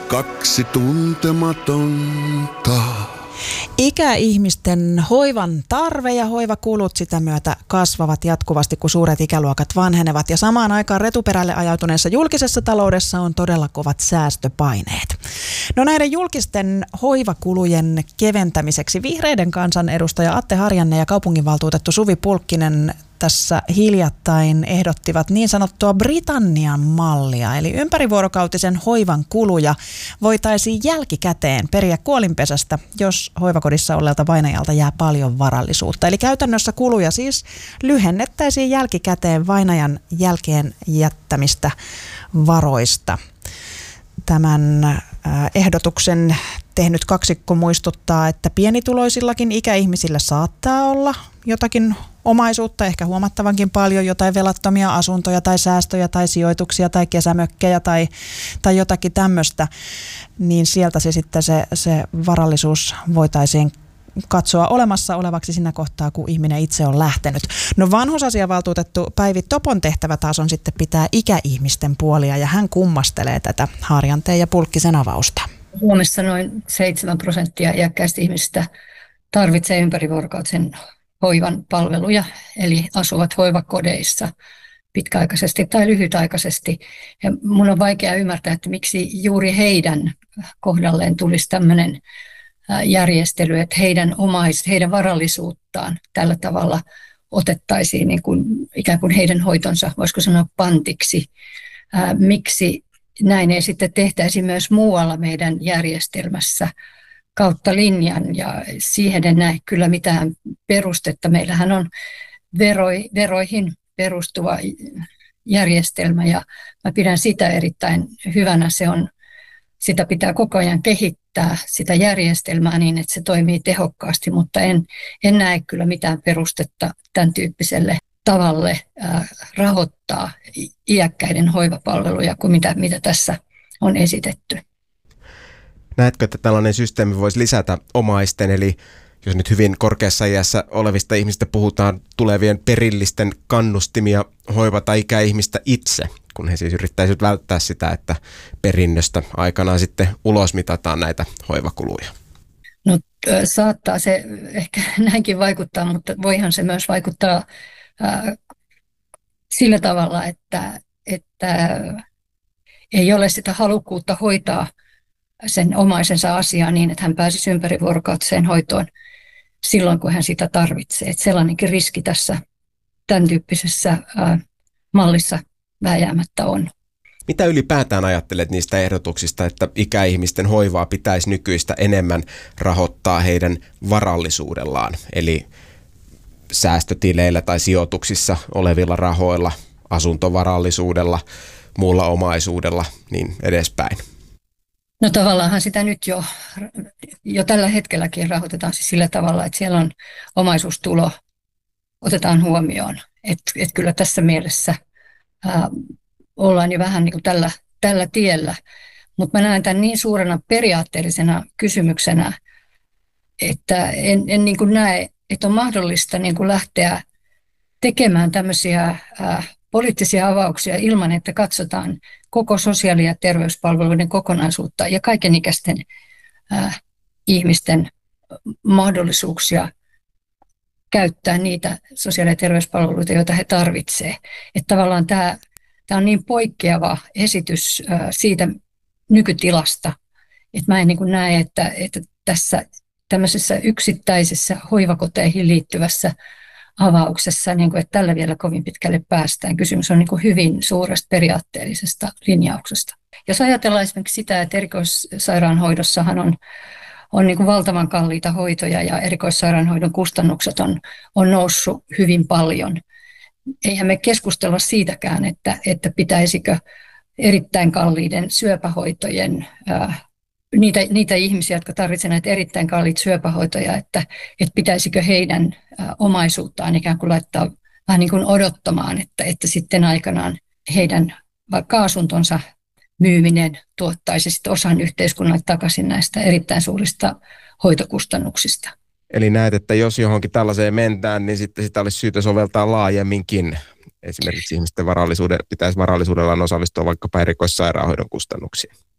kaksi tuntematonta. Ikäihmisten hoivan tarve ja hoivakulut sitä myötä kasvavat jatkuvasti, kun suuret ikäluokat vanhenevat. Ja samaan aikaan retuperälle ajautuneessa julkisessa taloudessa on todella kovat säästöpaineet. No näiden julkisten hoivakulujen keventämiseksi vihreiden kansanedustaja Atte Harjanne ja kaupunginvaltuutettu Suvi Pulkkinen tässä hiljattain ehdottivat niin sanottua Britannian mallia, eli ympärivuorokautisen hoivan kuluja voitaisiin jälkikäteen periä kuolinpesästä, jos hoivakodissa olleelta vainajalta jää paljon varallisuutta. Eli käytännössä kuluja siis lyhennettäisiin jälkikäteen vainajan jälkeen jättämistä varoista. Tämän ehdotuksen tehnyt kaksikko muistuttaa, että pienituloisillakin ikäihmisillä saattaa olla jotakin omaisuutta, ehkä huomattavankin paljon, jotain velattomia asuntoja tai säästöjä tai sijoituksia tai kesämökkejä tai jotakin tämmöistä, niin sieltä se sitten se varallisuus voitaisiin katsoa olemassa olevaksi siinä kohtaa, kun ihminen itse on lähtenyt. No vanhusasiavaltuutettu Päivi Topon tehtävä taas on sitten pitää ikäihmisten puolia ja hän kummastelee tätä Harjanteen ja Pulkkisen avausta. Suomessa noin 7% iäkkäistä ihmisistä tarvitsee ympärivuorokautisen hoivan palveluja, eli asuvat hoivakodeissa pitkäaikaisesti tai lyhytaikaisesti. Ja mun on vaikea ymmärtää, että miksi juuri heidän kohdalleen tulisi tämmöinen järjestely, että heidän varallisuuttaan tällä tavalla otettaisiin niin kuin, ikään kuin heidän hoitonsa, voisiko sanoa pantiksi. Miksi näin ei sitten tehtäisi myös muualla meidän järjestelmässä kautta linjan, ja siihen en näe kyllä mitään perustetta. Meillähän on veroihin perustuva järjestelmä, ja mä pidän sitä erittäin hyvänä. Sitä pitää koko ajan kehittää, sitä järjestelmää niin, että se toimii tehokkaasti, mutta en näe kyllä mitään perustetta tämän tyyppiselle tavalle rahoittaa iäkkäiden hoivapalveluja kuin mitä tässä on esitetty. Näetkö, että tällainen systeemi voisi lisätä omaisten, eli jos nyt hyvin korkeassa iässä olevista ihmistä puhutaan, tulevien perillisten kannustimia hoivata ikäihmistä itse, kun he siis yrittäisivät välttää sitä, että perinnöstä aikanaan sitten ulosmitataan näitä hoivakuluja? No saattaa se ehkä näinkin vaikuttaa, mutta voihan se myös vaikuttaa sillä tavalla, että ei ole sitä halukkuutta hoitaa sen omaisensa asiaa niin, että hän pääsisi ympärivuorokautiseen hoitoon silloin, kun hän sitä tarvitsee. Että sellainenkin riski tässä tämän tyyppisessä mallissa vääjäämättä on. Mitä ylipäätään ajattelet niistä ehdotuksista, että ikäihmisten hoivaa pitäisi nykyistä enemmän rahoittaa heidän varallisuudellaan, eli säästötileillä tai sijoituksissa olevilla rahoilla, asuntovarallisuudella, muulla omaisuudella, niin edespäin? No tavallaanhan sitä nyt jo tällä hetkelläkin rahoitetaan siis sillä tavalla, että siellä on omaisuustulo, otetaan huomioon. Että kyllä tässä mielessä ollaan jo vähän niin kuin tällä tiellä. Mutta mä näen tämän niin suurena periaatteellisena kysymyksenä, että en niin kuin näe, että on mahdollista niin kuin lähteä tekemään tämmöisiä poliittisia avauksia ilman, että katsotaan koko sosiaali- ja terveyspalveluiden kokonaisuutta ja kaikenikäisten ihmisten mahdollisuuksia käyttää niitä sosiaali- ja terveyspalveluita, joita he tarvitsevat. Että tavallaan tämä on niin poikkeava esitys siitä nykytilasta, että mä en niin kuin näe, että tässä tämmöisessä yksittäisessä hoivakoteihin liittyvässä avauksessa, niin kuin, että tällä vielä kovin pitkälle päästään. Kysymys on niin kuin hyvin suuresta periaatteellisesta linjauksesta. Jos ajatellaan esimerkiksi sitä, että erikoissairaanhoidossahan on niin kuin valtavan kalliita hoitoja ja erikoissairaanhoidon kustannukset on noussut hyvin paljon. Eihän me keskustella siitäkään, että pitäisikö erittäin kalliiden syöpähoitojen niitä ihmisiä, jotka tarvitsevat näitä erittäin kalliita syöpähoitoja, että pitäisikö heidän omaisuuttaan ikään kuin laittaa vähän niin kuin odottamaan, että sitten aikanaan heidän vaikka asuntonsa myyminen tuottaisi sitten osan yhteiskunnalle takaisin näistä erittäin suurista hoitokustannuksista. Eli näet, että jos johonkin tällaiseen mentään, niin sitten sitä olisi syytä soveltaa laajemminkin. Esimerkiksi ihmisten pitäisi varallisuudellaan osallistua vaikkapa erikoissairaanhoidon kustannuksiin.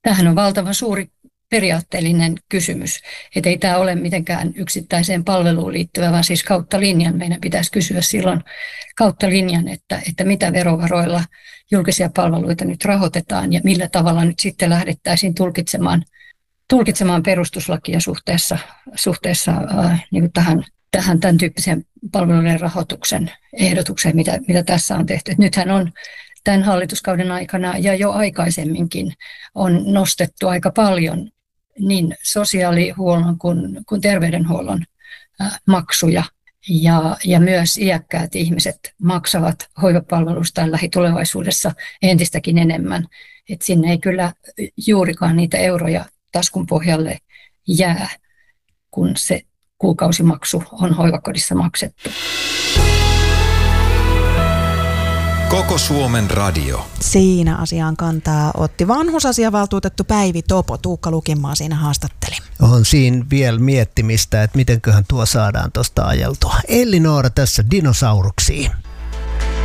Tämähän on valtavan suuri periaatteellinen kysymys, että ei tämä ole mitenkään yksittäiseen palveluun liittyvä, vaan siis kautta linjan. Meidän pitäisi kysyä silloin kautta linjan, että mitä verovaroilla julkisia palveluita nyt rahoitetaan ja millä tavalla nyt sitten lähdettäisiin tulkitsemaan perustuslakia suhteessa niin kuin tähän tämän tyyppiseen palveluiden rahoituksen ehdotukseen, mitä tässä on tehty. Nythän on tämän hallituskauden aikana ja jo aikaisemminkin on nostettu aika paljon niin sosiaalihuollon kuin terveydenhuollon maksuja. Ja myös iäkkäät ihmiset maksavat hoivapalveluistaan lähitulevaisuudessa entistäkin enemmän. Et sinne ei kyllä juurikaan niitä euroja taskun pohjalle jää, kun se kuukausimaksu on hoivakodissa maksettu. Koko Suomen radio. Siinä asiaan kantaa otti vanhusasiavaltuutettu Päivi Topo. Tuukka Lukinmaa siinä haastatteli. On siinä vielä miettimistä, että mitenköhän tuo saadaan tuosta ajeltua. Elli Noora tässä Dinosauruksiin.